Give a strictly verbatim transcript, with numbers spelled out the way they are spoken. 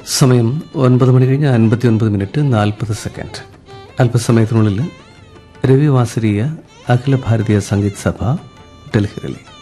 സമയം ഒൻപത് മണി കഴിഞ്ഞ് അൻപത്തി ഒൻപത് മിനിറ്റ് നാൽപ്പത് സെക്കൻഡ്. അല്പസമയത്തിനുള്ളിൽ രവി വാസരീയ അഖില ഭാരതീയ സംഗീത് സഭ ഡൽഹി റിലേ.